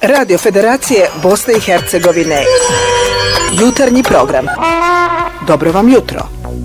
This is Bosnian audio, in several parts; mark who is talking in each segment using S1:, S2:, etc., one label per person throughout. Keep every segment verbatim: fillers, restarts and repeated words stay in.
S1: Radio Federacije Bosne i Hercegovine. Jutarnji program. Dobro vam jutro.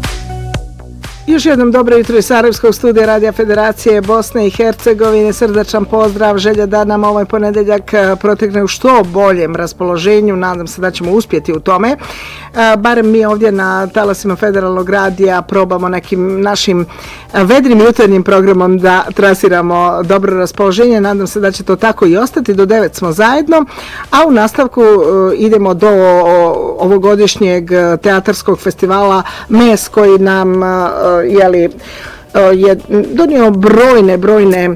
S1: Još jednom dobro jutro iz Sarajevskog studija Radija Federacije Bosne i Hercegovine. Srdačan pozdrav, želja da nam ovaj ponedjeljak protekne u što boljem raspoloženju. Nadam se da ćemo uspjeti u tome. Barem mi ovdje na talasima Federalnog radija probamo nekim našim vedrim jutarnjim programom da trasiramo dobro raspoloženje. Nadam se da će to tako i ostati. Do devet smo zajedno, a u nastavku idemo do ovogodišnjeg teatarskog festivala M E S koji nam jeli, je donio brojne, brojne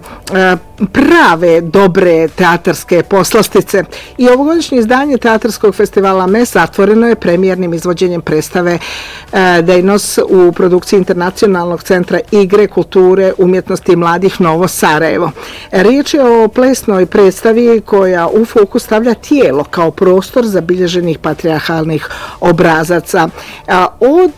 S1: prave, dobre teatarske poslastice. I ovogodišnje izdanje teatarskog festivala M E S zatvoreno je premijernim izvođenjem predstave Dejnos u produkciji Internacionalnog centra igre, kulture, umjetnosti i mladih Novo Sarajevo. Riječ je o plesnoj predstavi koja u fokus stavlja tijelo kao prostor zabilježenih patrijarhalnih obrazaca. Od,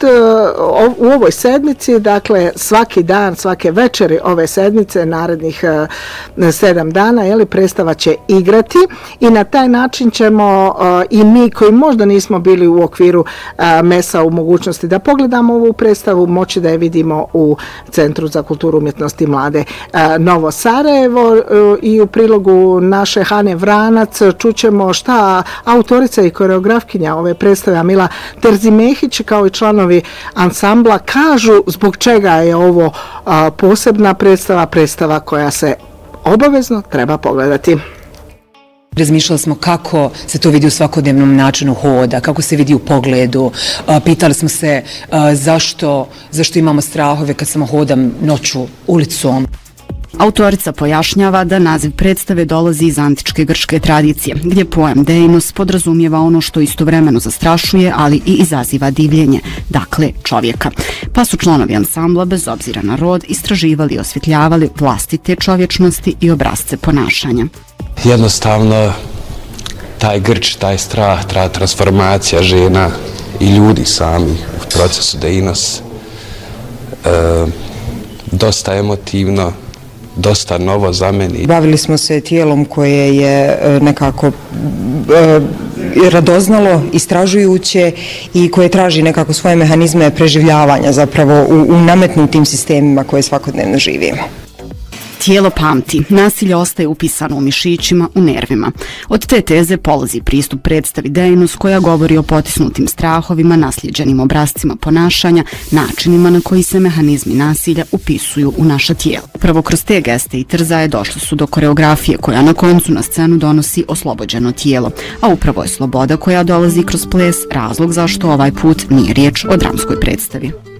S1: u ovoj sedmici, dakle svaki dan, svake večeri ove sedmice, narednih sedam dana, jeli, predstava će igrati i na taj način ćemo uh, i mi koji možda nismo bili u okviru uh, M E S-a u mogućnosti da pogledamo ovu predstavu, moći da je vidimo u Centru za kulturu, umjetnost i mlade uh, Novo Sarajevo. Uh, i u prilogu naše Hane Vranac čućemo šta autorica i koreografkinja ove predstave Amila Terzimehić kao i članovi ansambla kažu zbog čega je ovo uh, posebna predstava, predstava koja se obavezno treba pogledati.
S2: Razmišljali smo kako se to vidi u svakodnevnom načinu hoda, kako se vidi u pogledu. Pitali smo se zašto, zašto imamo strahove kad samo hodam noću ulicom.
S3: Autorica pojašnjava da naziv predstave dolazi iz antičke grčke tradicije, gdje pojam Deinos podrazumijeva ono što istovremeno zastrašuje, ali i izaziva divljenje, dakle čovjeka. Pa su članovi ansambla, bez obzira na rod, istraživali i osvjetljavali vlastite čovječnosti i obrazce ponašanja.
S4: Jednostavno, taj grč, taj strah, ta transformacija žena i ljudi sami u procesu Deinos, e, dosta emotivno, dosta novo za meni.
S5: Bavili smo se tijelom koje je nekako radoznalo, istražujuće i koje traži nekako svoje mehanizme preživljavanja zapravo u, u nametnutim sistemima koje svakodnevno živimo.
S3: Tijelo pamti, nasilje ostaje upisano u mišićima, u nervima. Od te teze polazi pristup predstavi Dejnos koja govori o potisnutim strahovima, nasljeđenim obrascima ponašanja, načinima na koji se mehanizmi nasilja upisuju u naša tijela. Prvo kroz te geste i trzaje došli su do koreografije koja na koncu na scenu donosi oslobođeno tijelo, a upravo je sloboda koja dolazi kroz ples razlog zašto ovaj put nije riječ o dramskoj predstavi.